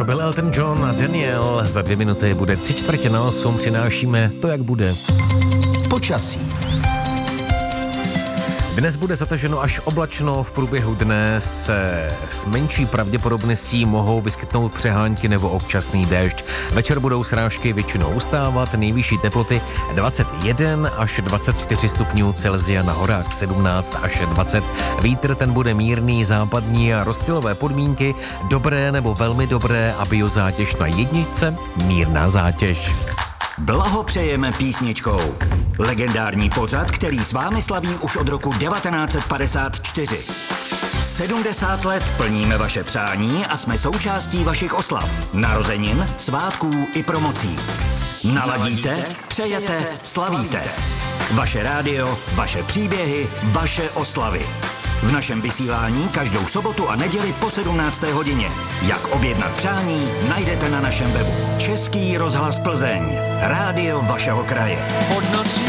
byl Elton John a Daniel. Za 2 minuty bude 7:45. Přinášíme to, jak bude. Počasí. Dnes bude zataženo až oblačno, v průběhu dne se s menší pravděpodobností mohou vyskytnout přehánky nebo občasný déšť. Večer budou srážky většinou ustávat, nejvyšší teploty 21 až 24 stupňů Celsia, na horách 17 až 20. Vítr ten bude mírný, západní a rozptylové podmínky dobré nebo velmi dobré a biozátěž na jedničce, mírná zátěž. Blahopřejeme písničkou. Legendární pořad, který s vámi slaví už od roku 1954. 70 let plníme vaše přání a jsme součástí vašich oslav, narozenin, svátků i promocí. Naladíte, přejete, slavíte. Vaše rádio, vaše příběhy, vaše oslavy. V našem vysílání každou sobotu a neděli po 17. hodině. Jak objednat přání, najdete na našem webu. Český rozhlas Plzeň. Rádio vašeho kraje.